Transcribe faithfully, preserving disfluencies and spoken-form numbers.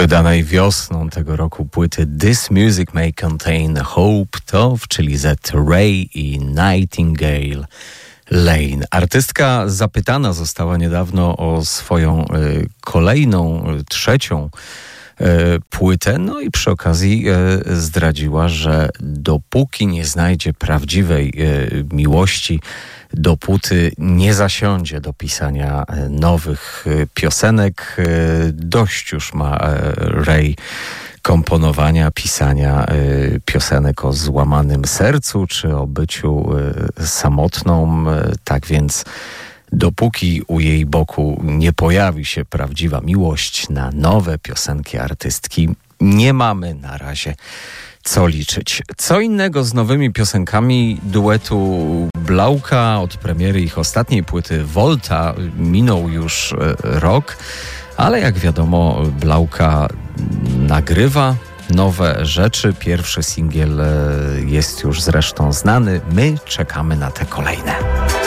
wydanej wiosną tego roku płyty This Music May Contain Hope, to w czyli Z Ray i Nightingale Lane. Artystka zapytana została niedawno o swoją y, kolejną, y, trzecią y, płytę, no i przy okazji y, zdradziła, że dopóki nie znajdzie prawdziwej y, miłości, dopóty nie zasiądzie do pisania nowych piosenek. Dość już ma Ray komponowania, pisania piosenek o złamanym sercu czy o byciu samotną. Tak więc dopóki u jej boku nie pojawi się prawdziwa miłość, na nowe piosenki artystki nie mamy na razie co liczyć. Co innego z nowymi piosenkami duetu Blauka. Od premiery ich ostatniej płyty Volta minął już rok, ale jak wiadomo Blauka nagrywa nowe rzeczy. Pierwszy singiel jest już zresztą znany. My czekamy na te kolejne.